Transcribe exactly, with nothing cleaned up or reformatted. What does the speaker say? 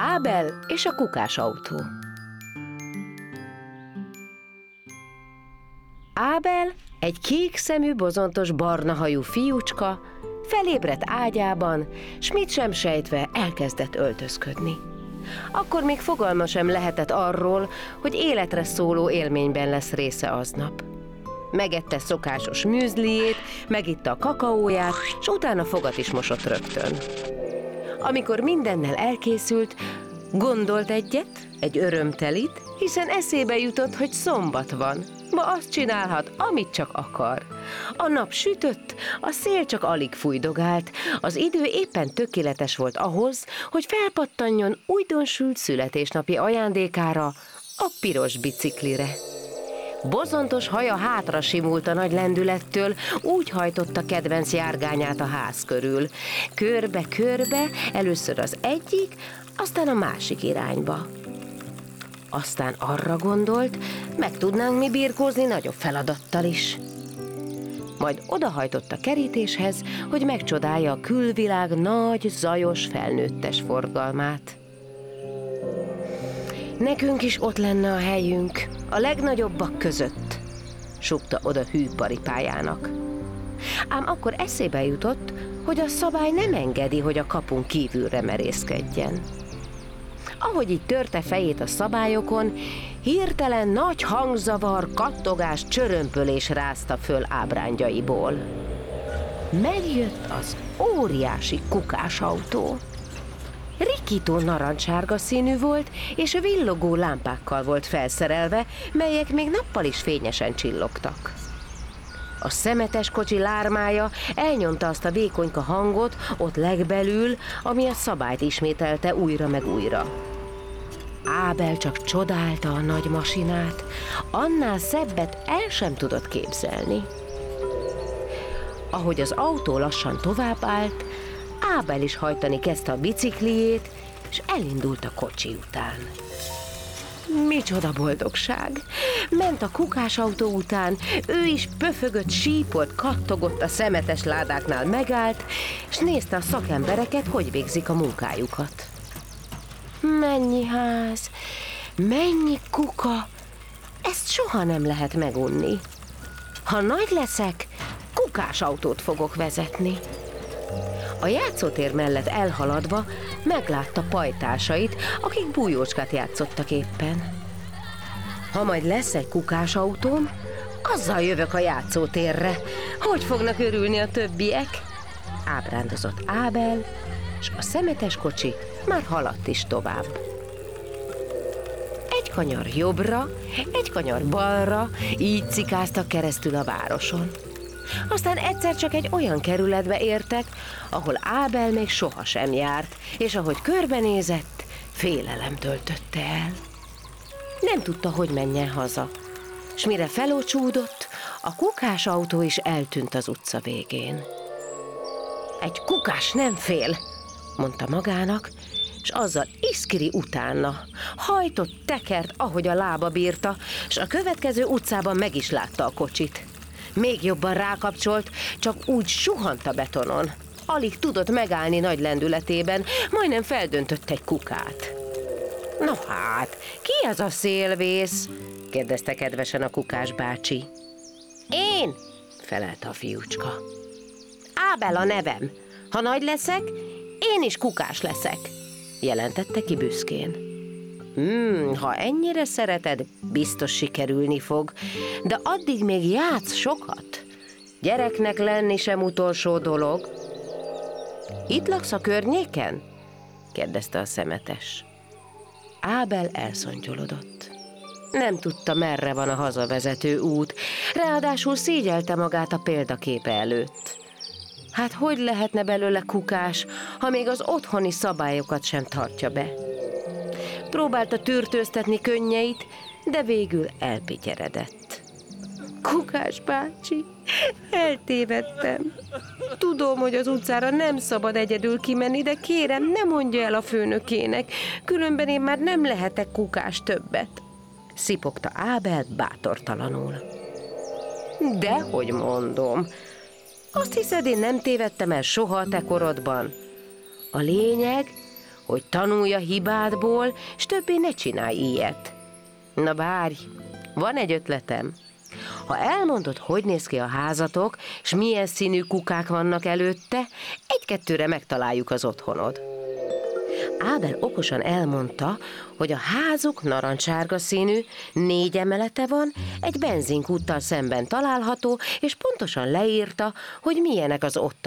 Ábel és a kukásautó. Ábel, egy kékszemű, bozontos, barna hajú fiúcska, felébredt ágyában, s mit sem sejtve elkezdett öltözködni. Akkor még fogalma sem lehetett arról, hogy életre szóló élményben lesz része aznap. Megette szokásos műzliét, megitta a kakaóját, s utána fogat is mosott rögtön. Amikor mindennel elkészült, gondolt egyet, egy örömtelit, hiszen eszébe jutott, hogy szombat van. Ma azt csinálhat, amit csak akar. A nap sütött, a szél csak alig fújdogált, az idő éppen tökéletes volt ahhoz, hogy felpattanjon újdonsült születésnapi ajándékára, a piros biciklire. Bozontos haja hátra simult a nagy lendülettől, úgy hajtotta kedvenc járgányát a ház körül. Körbe-körbe, először az egyik, aztán a másik irányba. Aztán arra gondolt, meg tudnánk mi birkózni nagyobb feladattal is. Majd odahajtott a kerítéshez, hogy megcsodálja a külvilág nagy, zajos, felnőttes forgalmát. Nekünk is ott lenne a helyünk, a legnagyobbak között, súgta oda hű paripájának. Ám akkor eszébe jutott, hogy a szabály nem engedi, hogy a kapun kívülre merészkedjen. Ahogy így törte fejét a szabályokon, hirtelen nagy hangzavar, kattogás, csörömpölés rázta föl ábrányaiból. Megjött az óriási kukásautó. Rikító narancssárga színű volt, és villogó lámpákkal volt felszerelve, melyek még nappal is fényesen csillogtak. A szemetes kocsi lármája elnyomta azt a vékonyka hangot ott legbelül, ami a szabályt ismételte újra meg újra. Ábel csak csodálta a nagy masinát, annál szebbet el sem tudott képzelni. Ahogy az autó lassan tovább állt, Ábel is hajtani kezdte a bicikliét, és elindult a kocsi után. Micsoda boldogság! Ment a kukásautó után, ő is pöfögött, sípolt, kattogott a szemetes ládáknál, megállt, és nézte a szakembereket, hogy végzik a munkájukat. Mennyi ház, mennyi kuka, ezt soha nem lehet megunni. Ha nagy leszek, kukásautót fogok vezetni. A játszótér mellett elhaladva meglátta pajtásait, akik bújócskát játszottak éppen. Ha majd lesz egy kukásautóm, azzal jövök a játszótérre. Hogy fognak örülni a többiek? Ábrándozott Ábel, és a szemetes kocsi már haladt is tovább. Egy kanyar jobbra, egy kanyar balra, így cikáztak keresztül a városon. Aztán egyszer csak egy olyan kerületbe értek, ahol Ábel még sohasem járt, és ahogy körbenézett, félelem töltötte el. Nem tudta, hogy menjen haza, s mire felocsúdott, a kukásautó is eltűnt az utca végén. Egy kukás nem fél, mondta magának, és azzal iszkiri utána. Hajtott, tekert, ahogy a lába bírta, s a következő utcában meg is látta a kocsit. Még jobban rákapcsolt, csak úgy suhant a betonon. Alig tudott megállni nagy lendületében, majdnem feldöntött egy kukát. Na hát, ki az a szélvész? kérdezte kedvesen a kukás bácsi. Én, felelte a fiúcska. Ábel a nevem. Ha nagy leszek, én is kukás leszek, jelentette ki büszkén. Hmm, ha ennyire szereted, biztos sikerülni fog, de addig még játsz sokat. Gyereknek lenni sem utolsó dolog. Itt laksz a környéken? kérdezte a szemetes. Ábel elszontyolodott. Nem tudta, merre van a hazavezető út, ráadásul szégyelte magát a példaképe előtt. Hát hogy lehetne belőle kukás, ha még az otthoni szabályokat sem tartja be? Próbálta tűrtőztetni könnyeit, de végül elpityeredett. Kukás bácsi, eltévedtem. Tudom, hogy az utcára nem szabad egyedül kimenni, de kérem, ne mondja el a főnökének, különben én már nem lehetek kukás többet, szipogta Ábel bátortalanul. Dehogy mondom. Azt hiszed, én nem tévedtem el soha a te korodban? A lényeg, hogy tanulj a hibádból, s többé ne csinálj ilyet. Na várj, van egy ötletem. Ha elmondod, hogy néz ki a házatok, s milyen színű kukák vannak előtte, egy-kettőre megtaláljuk az otthonod. Ábel okosan elmondta, hogy a házuk narancssárga színű, négy emelete van, egy benzinkúttal szemben található, és pontosan leírta, hogy milyenek az ottani